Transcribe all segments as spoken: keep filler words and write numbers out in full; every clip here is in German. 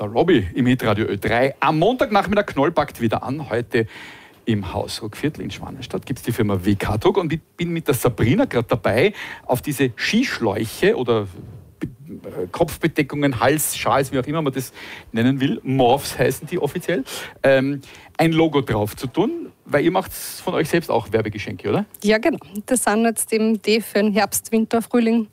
der Robbie im Hitradio Ö drei. Am Montagnachmittag Knoll packt wieder an. Heute im Haus Ruckviertel in Schwanenstadt gibt es die Firma W K-Druck und ich bin mit der Sabrina gerade dabei, auf diese Skischläuche oder Kopfbedeckungen, Hals, Schals, wie auch immer man das nennen will, Morphs heißen die offiziell, ähm, ein Logo drauf zu tun, weil ihr macht von euch selbst auch Werbegeschenke, oder? Ja, genau. Das sind jetzt eben die für den Herbst, Winter, Frühling.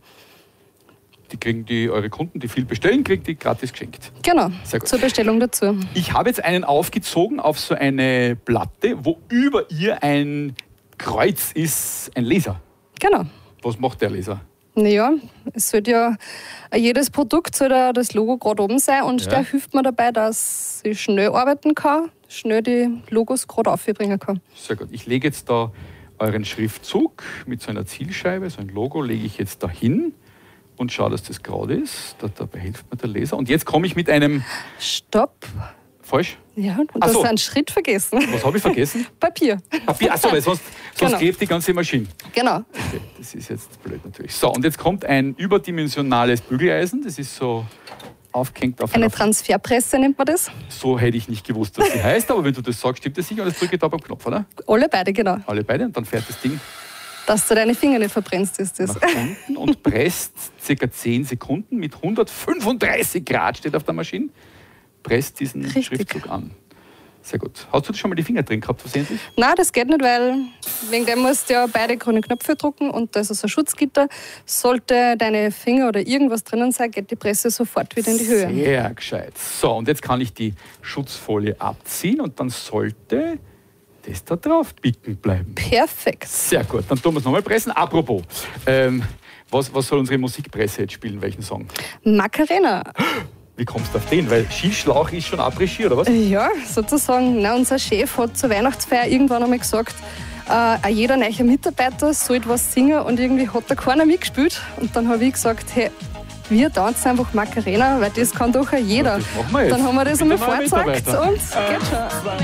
Die kriegen die, eure Kunden, die viel bestellen, kriegen die gratis geschenkt. Genau, zur Bestellung dazu. Ich habe jetzt einen aufgezogen auf so eine Platte, wo über ihr ein Kreuz ist, ein Laser. Genau. Was macht der Laser? Naja, es sollte ja, jedes Produkt soll ja das Logo gerade oben sein und Ja. der hilft mir dabei, dass ich schnell arbeiten kann, schnell die Logos gerade aufbringen kann. Sehr gut. Ich lege jetzt da euren Schriftzug mit so einer Zielscheibe, so ein Logo lege ich jetzt da hin und schaue, dass das gerade ist. Da, dabei hilft mir der Laser. Und jetzt komme ich mit einem... Stopp. Falsch? Ja, und Ach du so. hast einen Schritt vergessen. Was habe ich vergessen? Papier. Papier. Achso, weil sonst, sonst Genau. klebt die ganze Maschine. Genau. Okay, das ist jetzt blöd natürlich. So, und jetzt kommt ein überdimensionales Bügeleisen. Das ist so aufgehängt auf Eine einer... Transferpresse nennt man das. So hätte ich nicht gewusst, was sie heißt, aber wenn du das sagst, stimmt das sicher. Und jetzt drücke ich da beim Knopf, oder? Alle beide, genau. Alle beide und dann fährt das Ding Dass du deine Finger nicht verbrennst, ist das. nach unten und presst ca. zehn Sekunden mit hundertfünfunddreißig Grad, steht auf der Maschine, presst diesen Richtig. Schriftzug an. Sehr gut. Hast du schon mal die Finger drin gehabt, versehentlich? Nein, das geht nicht, weil wegen dem musst du ja beide grüne Knöpfe drücken und das ist ein Schutzgitter. Sollte deine Finger oder irgendwas drinnen sein, geht die Presse sofort wieder in die Höhe. Sehr gescheit. So, und jetzt kann ich die Schutzfolie abziehen und dann sollte das da drauf bicken bleiben. Perfekt. Sehr gut, dann tun wir es nochmal pressen. Apropos, ähm, was, was soll unsere Musikpresse jetzt spielen? Welchen Song? Macarena. Wie kommst du auf den? Weil Skischlauch ist schon Après-Ski, oder was? Ja, sozusagen. Na, unser Chef hat zur Weihnachtsfeier irgendwann einmal gesagt, äh, jeder neue Mitarbeiter sollte was singen und irgendwie hat da keiner mitgespielt. Und dann habe ich gesagt, hey, wir tanzen einfach Macarena, weil das kann doch auch jeder. Das machen wir jetzt. Dann haben wir das Bitte einmal neue vorgezeigt Mitarbeiter. und geht schon.